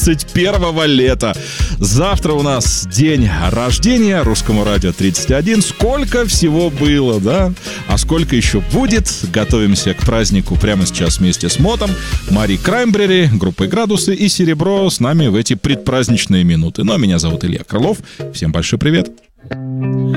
31-го лета. Завтра у нас день рождения, Русскому радио 31. Сколько всего было, да? А сколько еще будет? Готовимся к празднику прямо сейчас вместе с Мотом, Мари Краймбрери, группой «Градусы» и «Серебро» с нами в эти предпраздничные минуты. Ну, а меня зовут Илья Крылов. Всем большой привет.